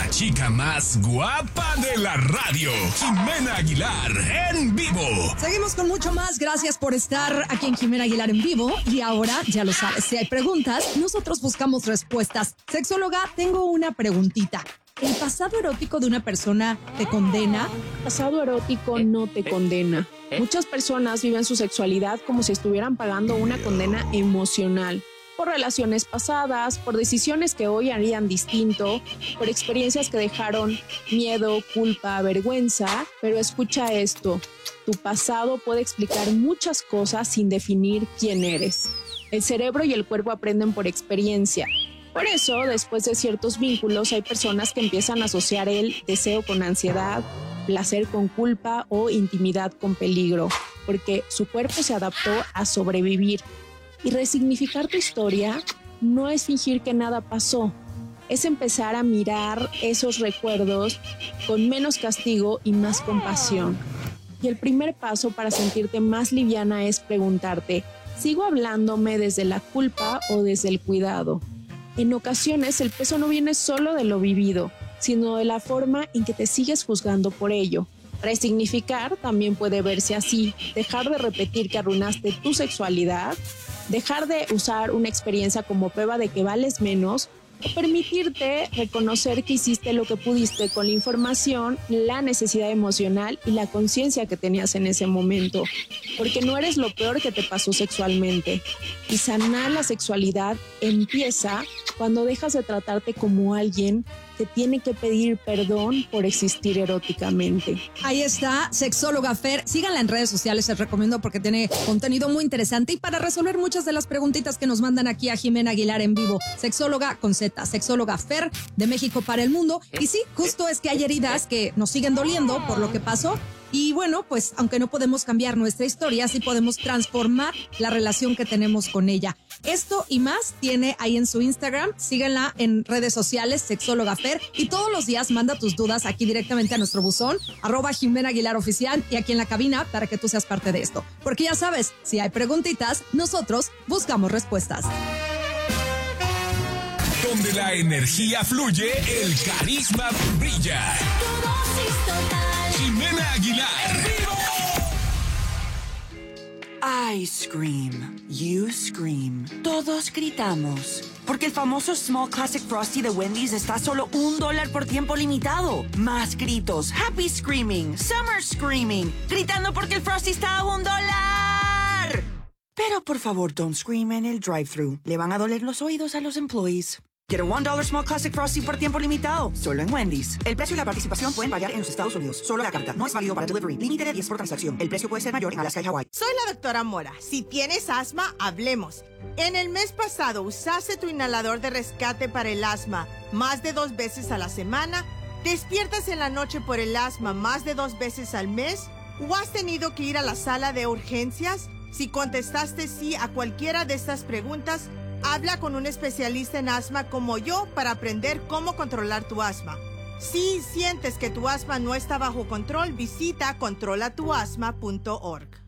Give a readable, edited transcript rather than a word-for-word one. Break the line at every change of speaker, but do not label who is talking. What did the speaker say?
la chica más guapa de la radio, Jimena Aguilar, en vivo.
Seguimos con mucho más. Gracias por estar aquí en Jimena Aguilar en vivo. Y ahora, ya lo sabes, si hay preguntas, nosotros buscamos respuestas. Sexóloga, tengo una preguntita. ¿El pasado erótico de una persona te condena?
El pasado erótico no te condena. Muchas personas viven su sexualidad como si estuvieran pagando una condena emocional. Por relaciones pasadas, por decisiones que hoy harían distinto, por experiencias que dejaron miedo, culpa, vergüenza. Pero escucha esto, tu pasado puede explicar muchas cosas sin definir quién eres. El cerebro y el cuerpo aprenden por experiencia. Por eso, después de ciertos vínculos, hay personas que empiezan a asociar el deseo con ansiedad, placer con culpa o intimidad con peligro, porque su cuerpo se adaptó a sobrevivir. Y resignificar tu historia no es fingir que nada pasó, es empezar a mirar esos recuerdos con menos castigo y más compasión. Y el primer paso para sentirte más liviana es preguntarte, ¿sigo hablándome desde la culpa o desde el cuidado? En ocasiones el peso no viene solo de lo vivido, sino de la forma en que te sigues juzgando por ello. Resignificar también puede verse así, dejar de repetir que arruinaste tu sexualidad, dejar de usar una experiencia como prueba de que vales menos, o permitirte reconocer que hiciste lo que pudiste con la información, la necesidad emocional y la conciencia que tenías en ese momento, porque no eres lo peor que te pasó sexualmente. Y sanar la sexualidad empieza cuando dejas de tratarte como alguien que tiene que pedir perdón por existir eróticamente.
Ahí está, sexóloga Fer. Síganla en redes sociales, les recomiendo porque tiene contenido muy interesante. Y para resolver muchas de las preguntitas que nos mandan aquí a Jimena Aguilar en vivo, sexóloga con Z, sexóloga Fer, de México para el mundo. Y sí, justo es que hay heridas que nos siguen doliendo por lo que pasó. Y bueno, pues aunque no podemos cambiar nuestra historia, sí podemos transformar la relación que tenemos con ella. Esto y más tiene ahí en su Instagram. Síguenla en redes sociales, sexóloga Fer. Y todos los días manda tus dudas aquí directamente a nuestro buzón, @Jimena Aguilar Oficial, y aquí en la cabina para que tú seas parte de esto. Porque ya sabes, si hay preguntitas, nosotros buscamos respuestas.
Donde la energía fluye, el carisma brilla. Jimena Aguilar.
I scream, you scream, todos gritamos. Porque el famoso Small Classic Frosty de Wendy's está a solo $1 por tiempo limitado. Más gritos, happy screaming, summer screaming, gritando porque el Frosty está a $1. Pero por favor, don't scream en el drive-thru. Le van a doler los oídos a los employees. Get a $1 Small Classic Frosty por tiempo limitado, solo en Wendy's. El precio y la participación pueden variar en los Estados Unidos. Solo la carta. No es válido para delivery. Límite de 10 por transacción. El precio puede ser mayor en Alaska y Hawái.
Soy la doctora Mora. Si tienes asma, hablemos. En el mes pasado, ¿usaste tu inhalador de rescate para el asma más de 2 veces a la semana? ¿Despiertas en la noche por el asma más de 2 veces al mes? ¿O has tenido que ir a la sala de urgencias? Si contestaste sí a cualquiera de estas preguntas, habla con un especialista en asma como yo para aprender cómo controlar tu asma. Si sientes que tu asma no está bajo control, visita controlatuasma.org.